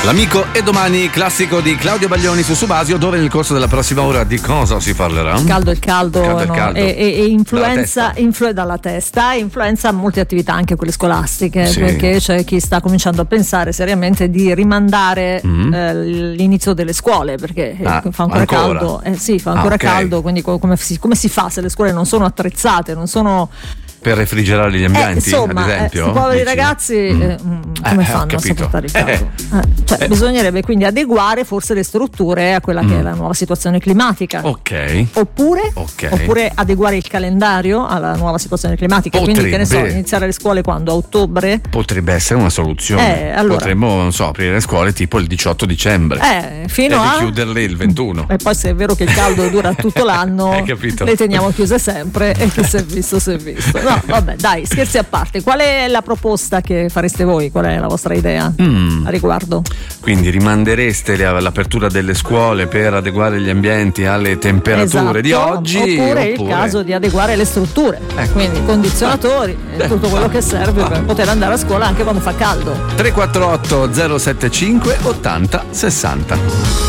L'amico e domani, classico di Claudio Baglioni su Subasio, dove nel corso della prossima ora di cosa si parlerà? Il caldo, no? Caldo. E influenza dalla testa, influenza molte attività, anche quelle scolastiche, sì. Perché c'è chi sta cominciando a pensare seriamente di rimandare l'inizio delle scuole, perché fa ancora caldo. Sì, fa ancora caldo, quindi come si fa se le scuole non sono attrezzate, non sono per refrigerare gli ambienti, insomma, ad esempio? Questi poveri ragazzi come fanno a sopportare il caldo? Bisognerebbe quindi adeguare forse le strutture a quella che è la nuova situazione climatica. Ok. Oppure adeguare il calendario alla nuova situazione climatica. Quindi, che ne so, iniziare le scuole quando? A ottobre? Potrebbe essere una soluzione. Allora, potremmo, non so, aprire le scuole tipo il 18 dicembre. Fino e chiuderle il 21. E poi, se è vero che il caldo dura tutto l'anno, le teniamo chiuse sempre, e chi si è visto si è visto. No, vabbè, dai, scherzi a parte. Qual è la proposta che fareste voi? Qual è la vostra idea a riguardo? Quindi rimandereste l'apertura delle scuole per adeguare gli ambienti alle temperature di oggi? Oppure il caso di adeguare le strutture, quindi condizionatori e tutto quello che serve per poter andare a scuola anche quando fa caldo. 348 075 80 60.